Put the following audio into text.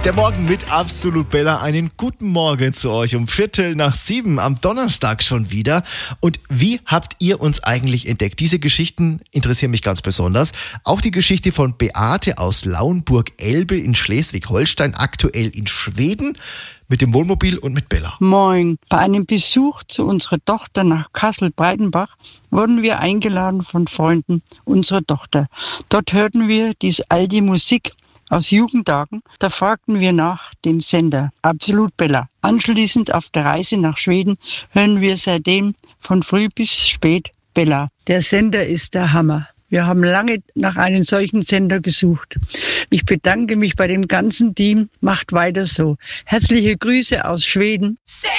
Der Morgen mit Absolut Bella. Einen guten Morgen zu euch um 6:15 am Donnerstag schon wieder. Und wie habt ihr uns eigentlich entdeckt? Diese Geschichten interessieren mich ganz besonders. Auch die Geschichte von Beate aus Lauenburg-Elbe in Schleswig-Holstein, aktuell in Schweden, mit dem Wohnmobil und mit Bella. Moin. Bei einem Besuch zu unserer Tochter nach Kassel-Breitenbach wurden wir eingeladen von Freunden unserer Tochter. Dort hörten wir diese alte Musik aus Jugendtagen. Da fragten wir nach dem Sender Absolut Bella. Anschließend auf der Reise nach Schweden hören wir seitdem von früh bis spät Bella. Der Sender ist der Hammer. Wir haben lange nach einem solchen Sender gesucht. Ich bedanke mich bei dem ganzen Team. Macht weiter so. Herzliche Grüße aus Schweden.